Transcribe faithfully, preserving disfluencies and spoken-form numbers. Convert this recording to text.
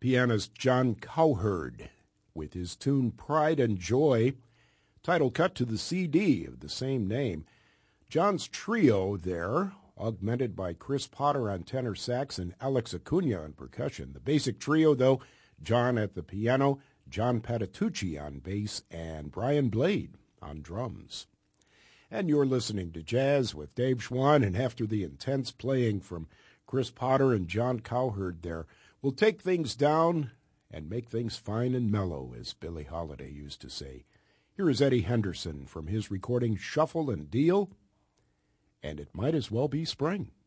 pianist John Cowherd with his tune Pride and Joy, title cut to the C D of the same name. John's trio there, augmented by Chris Potter on tenor sax and Alex Acuna on percussion. The basic trio, though, John at the piano, John Patitucci on bass, and Brian Blade on drums. And you're listening to Jazz with Dave Schwann, and after the intense playing from Chris Potter and John Cowherd there, we'll take things down and make things fine and mellow, as Billie Holiday used to say. Here is Eddie Henderson from his recording Shuffle and Deal, and It Might As Well Be Spring.